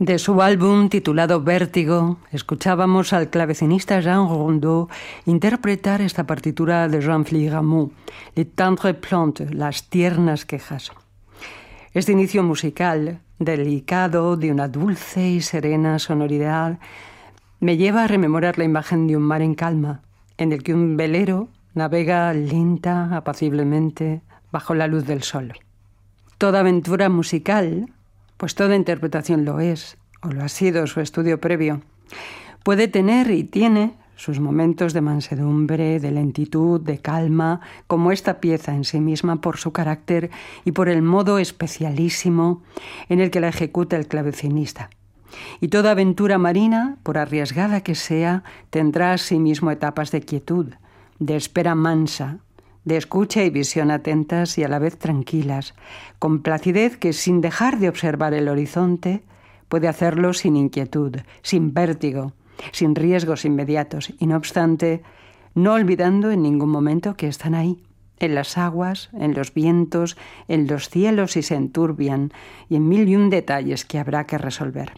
De su álbum titulado Vértigo, escuchábamos al clavecinista Jean Rondeau interpretar esta partitura de Jean-Philippe Rameau, Les Tendres Plaintes, las tiernas quejas. Este inicio musical, delicado, de una dulce y serena sonoridad, me lleva a rememorar la imagen de un mar en calma, en el que un velero navega lenta, apaciblemente, bajo la luz del sol. Toda aventura musical, pues toda interpretación lo es, o lo ha sido su estudio previo, puede tener y tiene sus momentos de mansedumbre, de lentitud, de calma, como esta pieza en sí misma por su carácter y por el modo especialísimo en el que la ejecuta el clavecinista. Y toda aventura marina, por arriesgada que sea, tendrá asimismo etapas de quietud, de espera mansa, de escucha y visión atentas y a la vez tranquilas, con placidez que sin dejar de observar el horizonte puede hacerlo sin inquietud, sin vértigo, sin riesgos inmediatos y no obstante, no olvidando en ningún momento que están ahí, en las aguas, en los vientos, en los cielos si se enturbian y en mil y un detalles que habrá que resolver.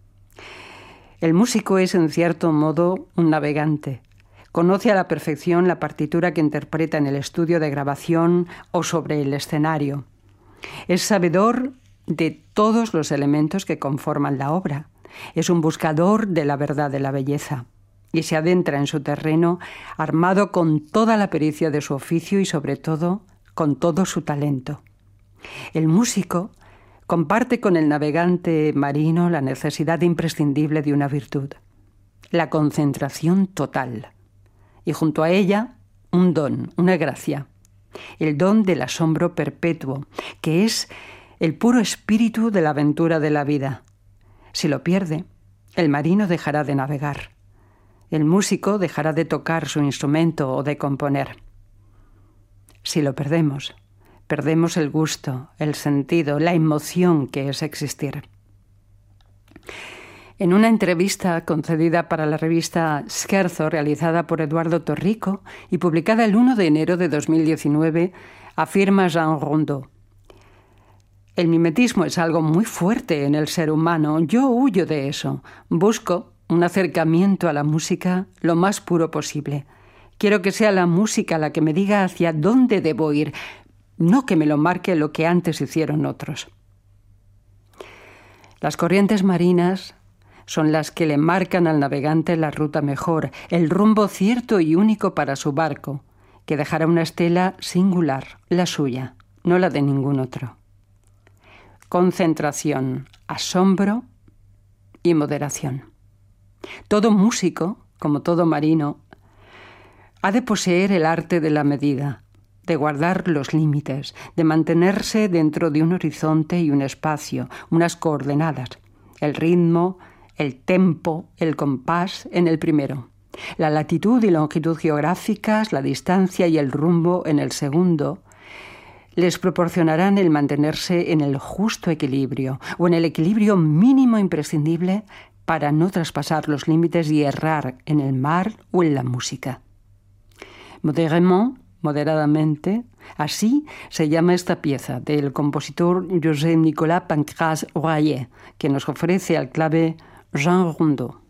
El músico es en cierto modo un navegante. Conoce a la perfección la partitura que interpreta en el estudio de grabación o sobre el escenario. Es sabedor de todos los elementos que conforman la obra. Es un buscador de la verdad de la belleza y se adentra en su terreno armado con toda la pericia de su oficio y sobre todo con todo su talento. El músico comparte con el navegante marino la necesidad imprescindible de una virtud, la concentración total. Y junto a ella, un don, una gracia, el don del asombro perpetuo, que es el puro espíritu de la aventura de la vida. Si lo pierde, el marino dejará de navegar. El músico dejará de tocar su instrumento o de componer. Si lo perdemos, perdemos el gusto, el sentido, la emoción que es existir. En una entrevista concedida para la revista Scherzo, realizada por Eduardo Torrico y publicada el 1 de enero de 2019, afirma Jean Rondeau: el mimetismo es algo muy fuerte en el ser humano. Yo huyo de eso. Busco un acercamiento a la música lo más puro posible. Quiero que sea la música la que me diga hacia dónde debo ir, no que me lo marque lo que antes hicieron otros. Las corrientes marinas son las que le marcan al navegante la ruta mejor, el rumbo cierto y único para su barco, que dejará una estela singular, la suya, no la de ningún otro. Concentración, asombro y moderación. Todo músico, como todo marino, ha de poseer el arte de la medida, de guardar los límites, de mantenerse dentro de un horizonte y un espacio, unas coordenadas, el ritmo, el tempo, el compás en el primero, la latitud y longitud geográficas, la distancia y el rumbo en el segundo, les proporcionarán el mantenerse en el justo equilibrio o en el equilibrio mínimo imprescindible para no traspasar los límites y errar en el mar o en la música. Moderadamente, así se llama esta pieza del compositor José Nicolas Pancrace Royer, que nos ofrece al clave Jean Rondeau.